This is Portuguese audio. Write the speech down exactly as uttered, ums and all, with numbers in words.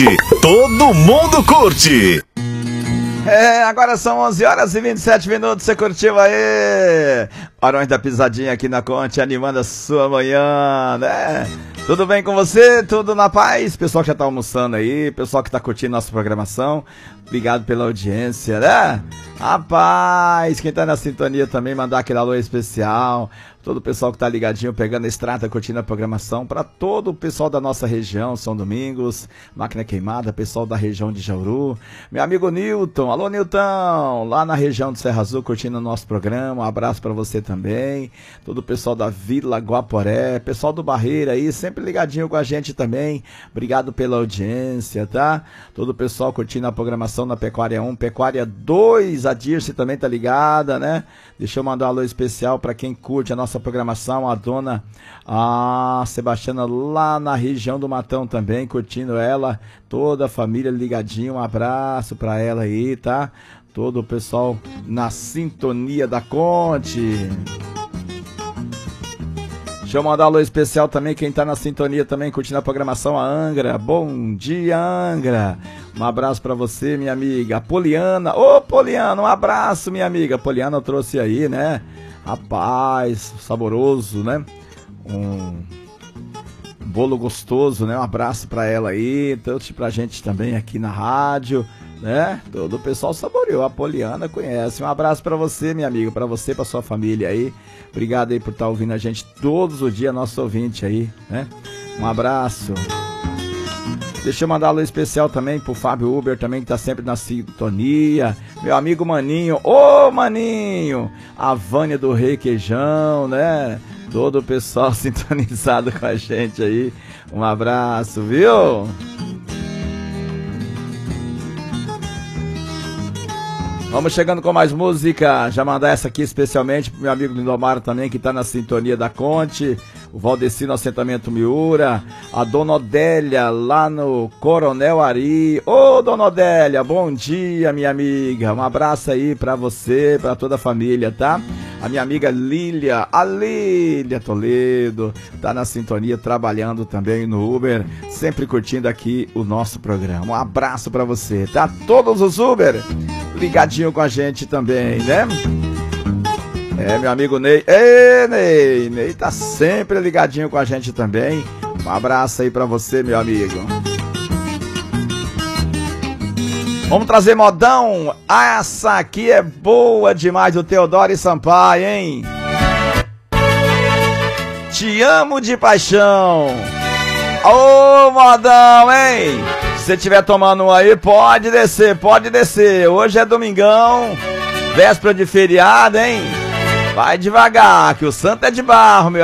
Todo mundo curte. É, agora são onze horas e vinte e sete minutos, você curtiu aí? Barões da Pisadinha aqui na Conte, animando a sua manhã, né? Tudo bem com você? Tudo na paz? Pessoal que já tá almoçando aí, pessoal que tá curtindo nossa programação, obrigado pela audiência, né? Rapaz, quem tá na sintonia também, mandar aquele alô especial. Todo o pessoal que tá ligadinho, pegando a estrada, curtindo a programação. Para todo o pessoal da nossa região, São Domingos, Máquina Queimada, pessoal da região de Jauru. Meu amigo Nilton, alô Nilton, lá na região de Serra Azul, curtindo o nosso programa. Um abraço para você também. Todo o pessoal da Vila Guaporé, pessoal do Barreira aí, sempre ligadinho com a gente também. Obrigado pela audiência, tá? Todo o pessoal curtindo a programação na Pecuária um, Pecuária dois, a Dirce também tá ligada, né? Deixa eu mandar um alô especial para quem curte a nossa programação, a dona a Sebastiana lá na região do Matão também, curtindo ela, toda a família ligadinho, um abraço para ela aí, tá? Todo o pessoal na sintonia da Conte. Deixa eu mandar um alô especial também, quem tá na sintonia também, curtindo a programação, a Angra. Bom dia, Angra. Um abraço pra você, minha amiga. A Poliana. Ô, Poliana, um abraço, minha amiga. A Poliana trouxe aí, né? Rapaz, saboroso, né? Um bolo gostoso, né? Um abraço pra ela aí. Trouxe pra gente também aqui na rádio, né? Todo o pessoal saboreou. A Poliana conhece. Um abraço pra você, minha amiga. Pra você, pra sua família aí. Obrigado aí por estar ouvindo a gente todos os dias, nosso ouvinte aí, né? Um abraço. Deixa eu mandar um alô especial também pro Fábio Uber também, que tá sempre na sintonia. Meu amigo Maninho, ô Maninho! A Vânia do Requeijão, né? Todo o pessoal sintonizado com a gente aí. Um abraço, viu? Vamos chegando com mais música. Já mandar essa aqui especialmente pro meu amigo Lindomar também, que tá na sintonia da Conte. O Valdeci no assentamento Miura. A Dona Odélia lá no Coronel Ari. Ô, Dona Odélia, bom dia, minha amiga. Um abraço aí pra você, pra toda a família, tá? A minha amiga Lília, a Lília Toledo, tá na sintonia, trabalhando também no Uber, sempre curtindo aqui o nosso programa. Um abraço pra você, tá? Todos os Uber ligadinho com a gente também, né? É, meu amigo Ney. Ei, Ney! Ney tá sempre ligadinho com a gente também. Um abraço aí pra você, meu amigo. Vamos trazer modão. Essa aqui é boa demais, do Teodoro e Sampaio, hein? Te amo de paixão. Ô, modão, hein? Se você estiver tomando um aí, pode descer, pode descer. Hoje é domingão, véspera de feriado, hein? Vai devagar, que o santo é de barro, meu